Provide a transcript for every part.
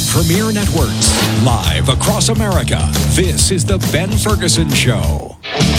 Premier Networks, live across America. This is the Ben Ferguson Show.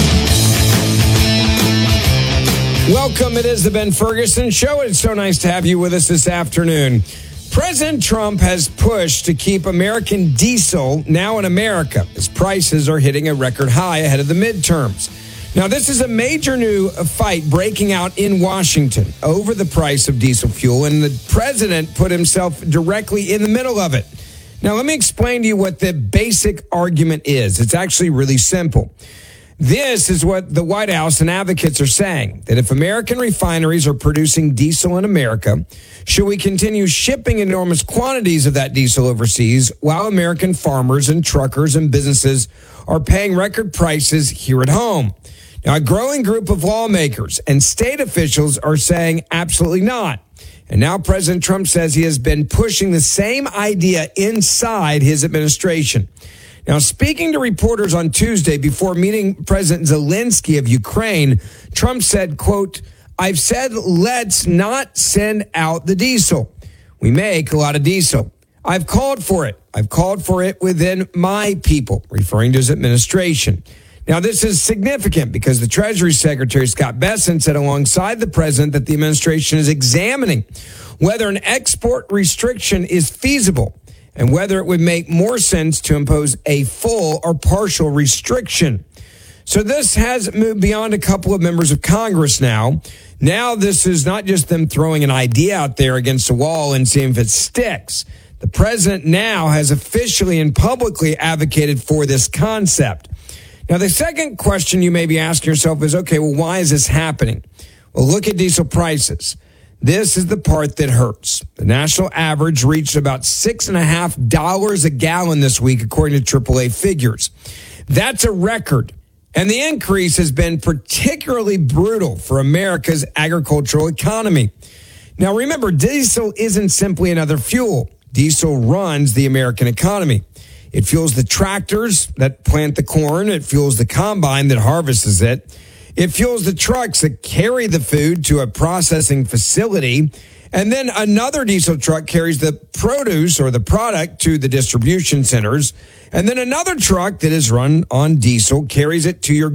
Welcome. It is the Ben Ferguson Show. It's so nice to have you with us this afternoon. President Trump has pushed to keep American diesel now in America as prices are hitting a record high ahead of the midterms. Now, this is a major new fight breaking out in Washington over the price of diesel fuel, and the president put himself directly in the middle of it. Now, let me explain to you what the basic argument is. It's actually really simple. This is what the White House and advocates are saying, that if American refineries are producing diesel in America, should we continue shipping enormous quantities of that diesel overseas while American farmers and truckers and businesses are paying record prices here at home? Now, a growing group of lawmakers and state officials are saying absolutely not. And now President Trump says he has been pushing the same idea inside his administration. Now, speaking to reporters on Tuesday before meeting President Zelensky of Ukraine, Trump said, quote, "I've said let's not send out the diesel. We make a lot of diesel. I've called for it. I've called for it within my people," referring to his administration. Now, this is significant because the Treasury Secretary, Scott Bessent, said alongside the president that the administration is examining whether an export restriction is feasible and whether it would make more sense to impose a full or partial restriction. So this has moved beyond a couple of members of Congress now. Now this is not just them throwing an idea out there against the wall and seeing if it sticks. The president now has officially and publicly advocated for this concept. Now, the second question you may be asking yourself is, okay, well, why is this happening? Well, look at diesel prices. This is the part that hurts. The national average reached about $6.50 a gallon this week, according to AAA figures. That's a record. And the increase has been particularly brutal for America's agricultural economy. Now, remember, diesel isn't simply another fuel. Diesel runs the American economy. It fuels the tractors that plant the corn. It fuels the combine that harvests it. It fuels the trucks that carry the food to a processing facility. And then another diesel truck carries the produce or the product to the distribution centers. And then another truck that is run on diesel carries it to your